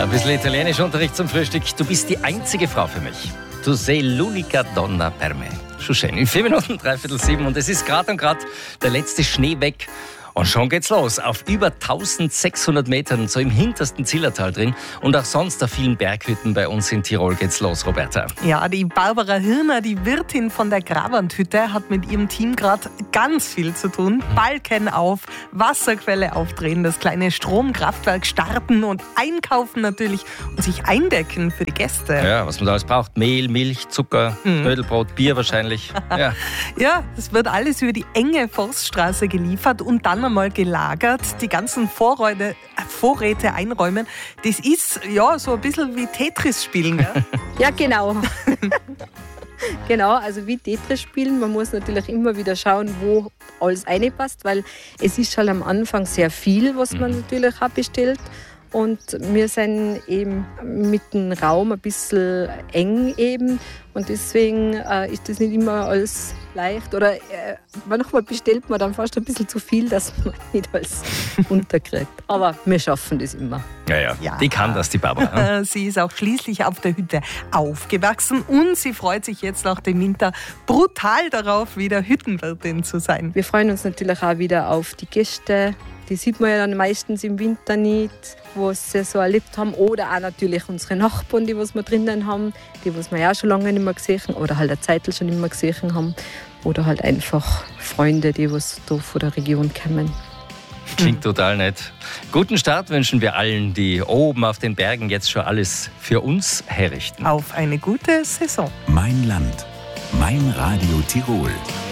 Ein bisschen Italienischunterricht zum Frühstück. Du bist die einzige Frau für mich. Tu sei l'unica donna per me. Schon schön. In 4 Minuten, 6:45 und es ist gerade der letzte Schnee weg. Und schon geht's los. Auf über 1600 Metern, so im hintersten Zillertal drin. Und auch sonst auf vielen Berghütten bei uns in Tirol geht's los, Roberta. Ja, die Barbara Hirner, die Wirtin von der Grabandhütte, hat mit ihrem Team gerade ganz viel zu tun. Balken auf, Wasserquelle aufdrehen, das kleine Stromkraftwerk starten und einkaufen natürlich und sich eindecken für die Gäste. Ja, was man da alles braucht. Mehl, Milch, Zucker, Knödelbrot, Bier wahrscheinlich. Ja. Ja, das wird alles über die enge Forststraße geliefert und dann einmal gelagert, die ganzen Vorräte einräumen. Das ist ja so ein bisschen wie Tetris spielen, gell? Ja, genau. Genau, also wie Tetris spielen. Man muss natürlich immer wieder schauen, wo alles reinpasst, weil es ist schon am Anfang sehr viel, was man natürlich auch bestellt. Und wir sind eben mit dem Raum ein bisschen eng eben und deswegen ist das nicht immer alles leicht. Oder manchmal bestellt man dann fast ein bisschen zu viel, dass man nicht alles unterkriegt. Aber wir schaffen das immer. Ja, die kann das, die Barbara. Sie ist auch schließlich auf der Hütte aufgewachsen und sie freut sich jetzt nach dem Winter brutal darauf, wieder Hüttenwirtin zu sein. Wir freuen uns natürlich auch wieder auf die Gäste. Die sieht man ja dann meistens im Winter nicht, wo sie so erlebt haben. Oder auch natürlich unsere Nachbarn, die was wir drinnen haben, die was wir ja auch schon lange nicht mehr gesehen oder halt eine Zeit schon nicht mehr gesehen haben. Oder halt einfach Freunde, die was da von der Region kommen. Klingt total nett. Guten Start wünschen wir allen, die oben auf den Bergen jetzt schon alles für uns herrichten. Auf eine gute Saison. Mein Land, mein Radio Tirol.